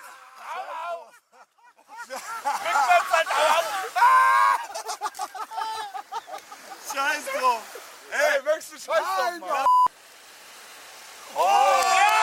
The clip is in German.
Au! Rückwärts, Alter! Scheiß drauf! Ey, möchtest du Scheiß drauf machen?